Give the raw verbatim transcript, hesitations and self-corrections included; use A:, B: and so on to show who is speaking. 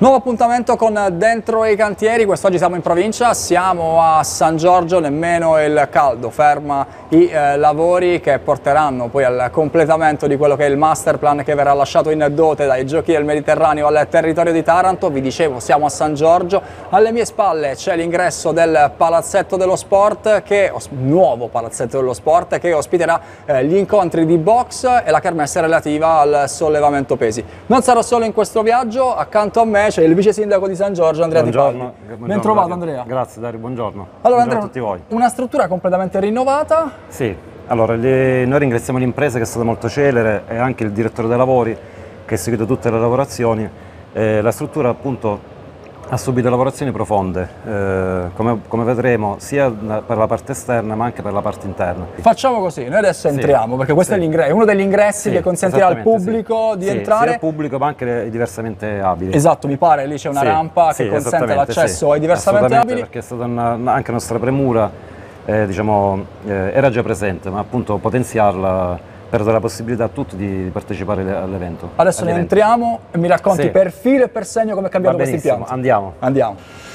A: Nuovo appuntamento con Dentro i Cantieri, quest'oggi siamo in provincia, siamo a San Giorgio, nemmeno il caldo ferma i eh, lavori che porteranno poi al completamento di quello che è il master plan che verrà lasciato in dote dai Giochi del Mediterraneo al territorio di Taranto. Vi dicevo, siamo a San Giorgio, alle mie spalle c'è l'ingresso del Palazzetto dello Sport, che, nuovo Palazzetto dello Sport, che ospiterà eh, gli incontri di box e la kermesse relativa al sollevamento pesi. Non sarò solo in questo viaggio, accanto a me c'è il vice sindaco di San Giorgio, Andrea
B: Buongiorno.
A: Di Paglia. Ben trovato, Andrea.
B: Grazie Dario, buongiorno.
A: Allora,
B: buongiorno
A: Andrea,
B: a tutti voi.
A: Una struttura completamente rinnovata.
B: Sì, allora le, noi ringraziamo l'impresa che è stata molto celere e anche il direttore dei lavori che ha seguito tutte le lavorazioni. Eh, la struttura appunto ha subito lavorazioni profonde, eh, come, come vedremo sia per la parte esterna ma anche per la parte interna.
A: Facciamo così, noi adesso
B: sì,
A: entriamo perché questo
B: sì.
A: è uno degli ingressi
B: sì,
A: che consentirà al pubblico
B: sì.
A: di
B: sì,
A: entrare.
B: Sia al pubblico ma anche ai diversamente abili.
A: Esatto, mi pare, lì c'è una
B: sì,
A: rampa
B: sì,
A: che consente l'accesso
B: sì,
A: ai diversamente abili.
B: Perché è stata una, anche nostra premura, eh, diciamo, eh, era già presente, ma appunto potenziarla per dare la possibilità a tutti di partecipare all'evento.
A: Adesso ne entriamo e mi racconti
B: sì.
A: per filo e per segno come è cambiato questo impianto.
B: Andiamo.
A: Andiamo.